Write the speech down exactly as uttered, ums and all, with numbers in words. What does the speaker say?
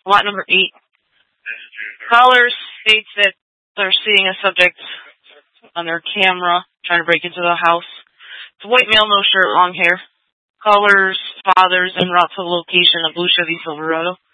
Lot number eight. Caller states that they're seeing a subject on their camera trying to break into the house. It's a white male, no shirt, long hair. Caller's father's en route to the location, a blue Chevy Silverado.